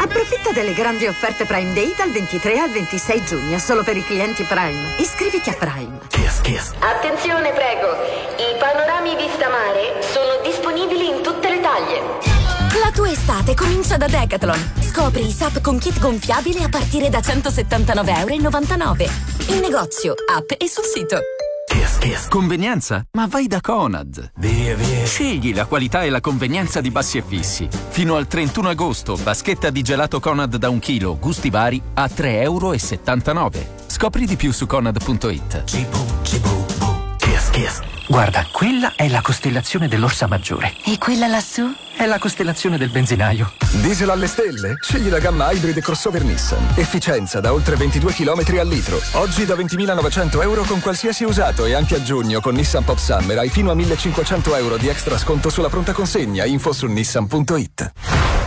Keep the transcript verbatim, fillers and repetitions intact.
Approfitta delle grandi offerte Prime Day dal ventitré al ventisei giugno, solo per i clienti Prime. Iscriviti a Prime. Kiss, kiss. Attenzione, prego. I panorami vista mare sono disponibili in tutte le taglie. La tua estate comincia da Decathlon. Scopri i S U P con kit gonfiabile a partire da centosettantanove e novantanove euro. In negozio, app e sul sito. Kiss, kiss. Convenienza? Ma vai da Conad. Via, via. Scegli la qualità e la convenienza di Bassi e Fissi. Fino al trentuno agosto, baschetta di gelato Conad da un chilo, gusti vari, a tre e settantanove euro. Scopri di più su conad punto it. Cibu, cibu, bu. Kiss, kiss. Guarda, quella è la costellazione dell'Orsa Maggiore. E quella lassù? È la costellazione del benzinaio. Diesel alle stelle? Scegli la gamma Hybrid crossover Nissan. Efficienza da oltre ventidue chilometri al litro. Oggi da ventimilanovecento euro con qualsiasi usato e anche a giugno con Nissan Pop Summer hai fino a millecinquecento euro di extra sconto sulla pronta consegna. Info su nissan punto it.